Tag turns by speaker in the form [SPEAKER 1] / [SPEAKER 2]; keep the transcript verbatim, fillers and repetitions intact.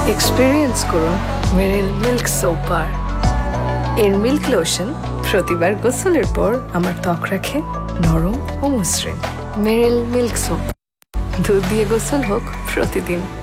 [SPEAKER 1] Experience করুন মেরিল milk soap bar. এর milk lotion প্রতিবার গোসলের পর আমার ত্বক রাখে নরম ও মসৃণ। মেরিল মিল্ক সোপ, দুধ দিয়ে গোসল হোক প্রতিদিন।